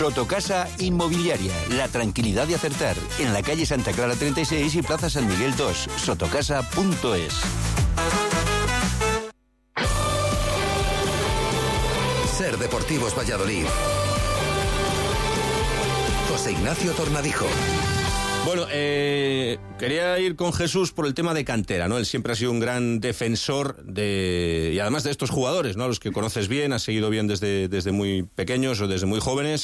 Sotocasa Inmobiliaria, la tranquilidad de acertar. En la calle Santa Clara 36 y Plaza San Miguel 2. Sotocasa.es. Ser Deportivos Valladolid. José Ignacio Tornadijo. Bueno, quería ir con Jesús por el tema de cantera, ¿no? Él siempre ha sido un gran defensor y además de estos jugadores, ¿no? A los que conoces bien, has seguido bien desde muy pequeños o desde muy jóvenes,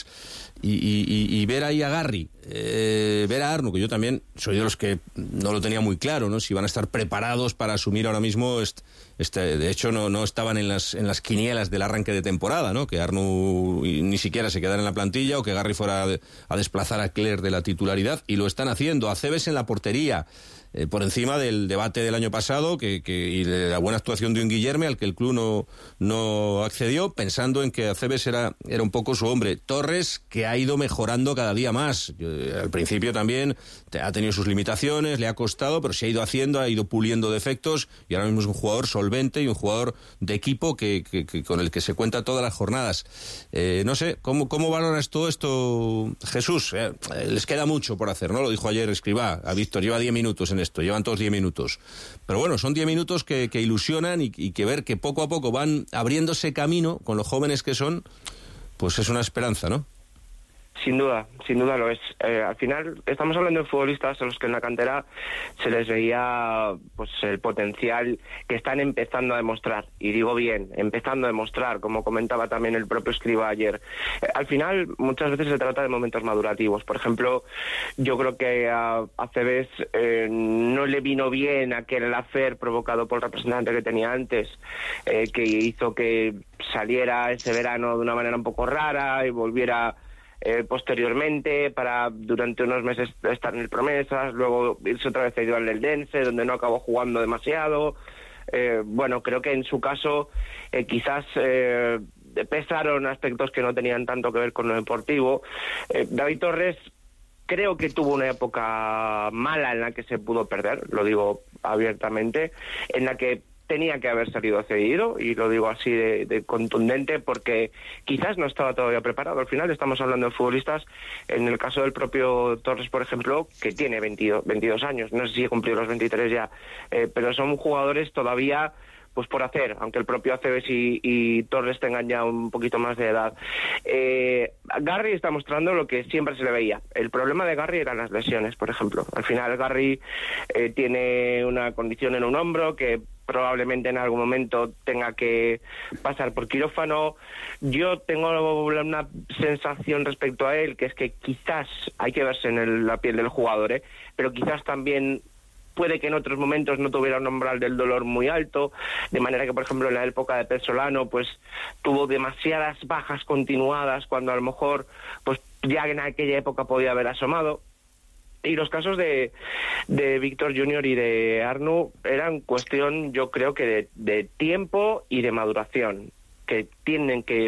y ver ahí a Garri, ver a Arnu, que yo también soy de los que no lo tenía muy claro, ¿no? Si van a estar preparados para asumir ahora mismo de hecho no estaban en las quinielas del arranque de temporada, ¿no? Que Arnu ni siquiera se quedara en la plantilla o que Garri fuera a desplazar a Cler de la titularidad, y lo están haciendo. Aceves en la portería, por encima del debate del año pasado y de la buena actuación de un Guillerme al que el club no accedió, pensando en que Aceves era un poco su hombre. Torres, que ha ido mejorando cada día más. Al principio también ha tenido sus limitaciones, le ha costado, pero se ha ido haciendo, ha ido puliendo defectos, y ahora mismo es un jugador solvente y un jugador de equipo que con el que se cuenta todas las jornadas. No sé, ¿cómo valoras todo esto, Jesús? Les queda mucho por hacer, ¿no? Lo dijo ayer Escribá a Víctor, lleva 10 minutos en esto, llevan todos 10 minutos. Pero bueno, son 10 minutos que ilusionan, y que ver que poco a poco van abriéndose camino con los jóvenes que son, pues es una esperanza, ¿no? Sin duda lo es. Al final estamos hablando de futbolistas a los que en la cantera se les veía pues el potencial que están empezando a demostrar, y digo bien, empezando a demostrar, como comentaba también el propio Escribá ayer. Al final muchas veces se trata de momentos madurativos. Por ejemplo, yo creo que a Aceves no le vino bien aquel affair provocado por el representante que tenía antes, que hizo que saliera ese verano de una manera un poco rara y volviera posteriormente para durante unos meses estar en el Promesas, luego irse otra vez a al Eldense, donde no acabó jugando demasiado. Bueno, creo que en su caso quizás pesaron aspectos que no tenían tanto que ver con lo deportivo. David Torres creo que tuvo una época mala en la que se pudo perder, lo digo abiertamente, en la que tenía que haber salido cedido, y lo digo así de contundente, porque quizás no estaba todavía preparado. Al final estamos hablando de futbolistas, en el caso del propio Torres, por ejemplo, que tiene 22 años, no sé si he cumplido los 23 ya, pero son jugadores todavía pues por hacer, aunque el propio Aceves y Torres tengan ya un poquito más de edad. Garri está mostrando lo que siempre se le veía. El problema de Garri eran las lesiones, por ejemplo. Al final Garri tiene una condición en un hombro que probablemente en algún momento tenga que pasar por quirófano. Yo tengo una sensación respecto a él, que es que quizás hay que verse en la piel del jugador, pero quizás también puede que en otros momentos no tuviera un umbral del dolor muy alto, de manera que, por ejemplo, en la época de Pesolano, pues tuvo demasiadas bajas continuadas, cuando a lo mejor pues ya en aquella época podía haber asomado. Y los casos de Víctor Junior y de Arnu eran cuestión, yo creo que de tiempo y de maduración, que tienen que